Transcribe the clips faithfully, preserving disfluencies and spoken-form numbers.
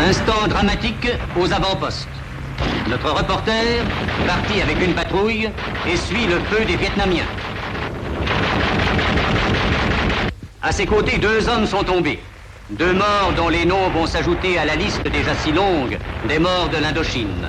Instant dramatique aux avant-postes. Notre reporter, parti avec une patrouille, essuie le feu des Vietnamiens. À ses côtés, deux hommes sont tombés. Deux morts dont les noms vont s'ajouter à la liste déjà si longue des morts de l'Indochine.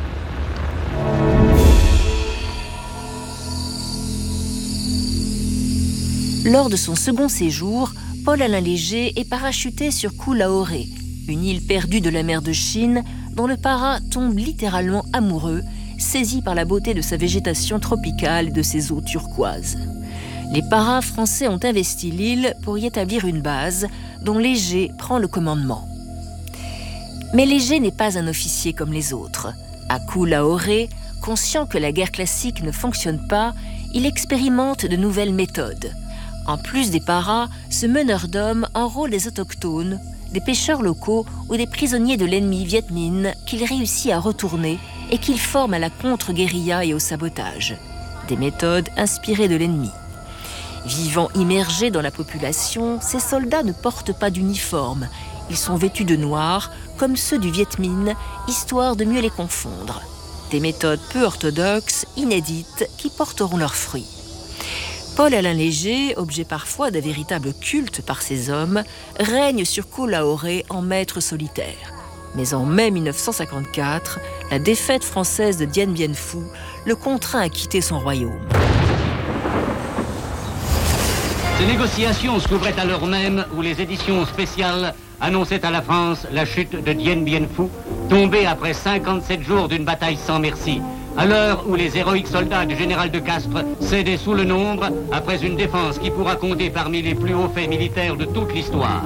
Lors de son second séjour, Paul-Alain Léger est parachuté sur Koh Lahoré, une île perdue de la mer de Chine dont le para tombe littéralement amoureux, saisi par la beauté de sa végétation tropicale et de ses eaux turquoises. Les paras français ont investi l'île pour y établir une base dont Léger prend le commandement. Mais Léger n'est pas un officier comme les autres. À Koh Lahoré, conscient que la guerre classique ne fonctionne pas, il expérimente de nouvelles méthodes. En plus des paras, ce meneur d'hommes enrôle des autochtones, des pêcheurs locaux ou des prisonniers de l'ennemi Viet Minh qu'il réussit à retourner et qu'il forme à la contre-guérilla et au sabotage. Des méthodes inspirées de l'ennemi. Vivant immergés dans la population, ces soldats ne portent pas d'uniforme. Ils sont vêtus de noir, comme ceux du Viet Minh, histoire de mieux les confondre. Des méthodes peu orthodoxes, inédites, qui porteront leurs fruits. Paul-Alain Léger, objet parfois d'un véritable culte par ces hommes, règne sur Koh Lahoré en maître solitaire. Mais en mai mille neuf cent cinquante-quatre, la défaite française de Dien Bien Phu le contraint à quitter son royaume. Ces négociations s'ouvraient à l'heure même où les éditions spéciales annonçaient à la France la chute de Dien Bien Phu, tombé après cinquante-sept jours d'une bataille sans merci. À l'heure où les héroïques soldats du général de Castres cédaient sous le nombre, après une défense qui pourra compter parmi les plus hauts faits militaires de toute l'histoire.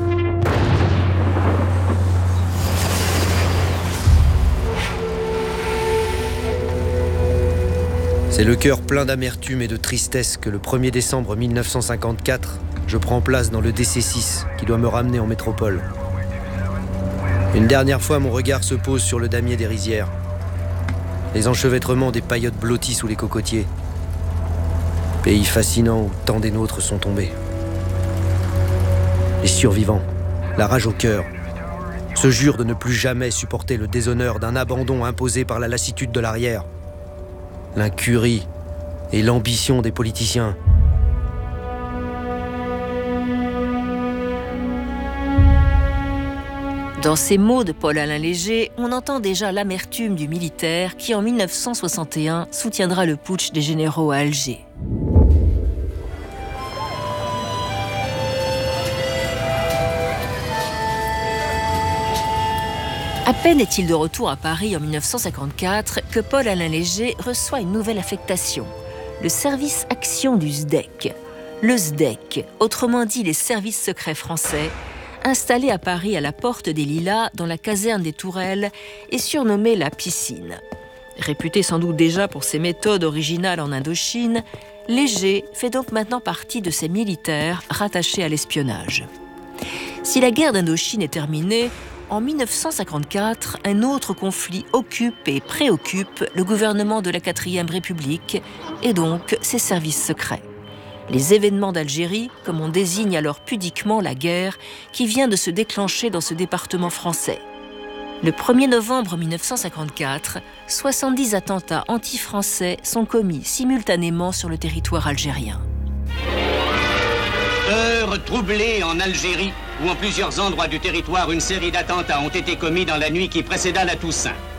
C'est le cœur plein d'amertume et de tristesse que le premier décembre mille neuf cent cinquante-quatre, je prends place dans le D C six qui doit me ramener en métropole. Une dernière fois, mon regard se pose sur le damier des rizières. Les enchevêtrements des paillotes blotties sous les cocotiers. Pays fascinant où tant des nôtres sont tombés. Les survivants, la rage au cœur, se jurent de ne plus jamais supporter le déshonneur d'un abandon imposé par la lassitude de l'arrière. L'incurie et l'ambition des politiciens. Dans ces mots de Paul-Alain Léger, on entend déjà l'amertume du militaire qui, en mille neuf cent soixante et un, soutiendra le putsch des généraux à Alger. À peine est-il de retour à Paris en mille neuf cent cinquante-quatre que Paul-Alain Léger reçoit une nouvelle affectation, le service action du S D E C. Le S D E C, autrement dit les services secrets français, installé à Paris à la Porte des Lilas, dans la caserne des Tourelles, est surnommé la Piscine. Réputé sans doute déjà pour ses méthodes originales en Indochine, Léger fait donc maintenant partie de ces militaires rattachés à l'espionnage. Si la guerre d'Indochine est terminée, en mille neuf cent cinquante-quatre, un autre conflit occupe et préoccupe le gouvernement de la quatrième République et donc ses services secrets. Les événements d'Algérie, comme on désigne alors pudiquement la guerre qui vient de se déclencher dans ce département français. Le premier novembre mille neuf cent cinquante-quatre, soixante-dix attentats anti-français sont commis simultanément sur le territoire algérien. Heure troublée en Algérie, où en plusieurs endroits du territoire une série d'attentats ont été commis dans la nuit qui précéda la Toussaint.